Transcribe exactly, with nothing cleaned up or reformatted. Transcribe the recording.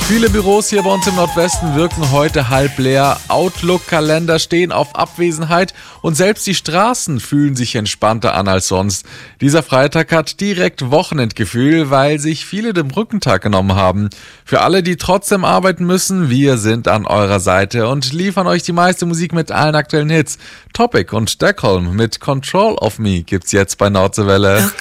Viele Büros hier bei uns im Nordwesten wirken heute halb leer. Outlook-Kalender stehen auf Abwesenheit und selbst die Straßen fühlen sich entspannter an als sonst. Dieser Freitag hat direkt Wochenendgefühl, weil sich viele den Brückentag genommen haben. Für alle, die trotzdem arbeiten müssen, wir sind an eurer Seite und liefern euch die meiste Musik mit allen aktuellen Hits. Topic und Deckholm mit Control of Me gibt's jetzt bei Nordseewelle.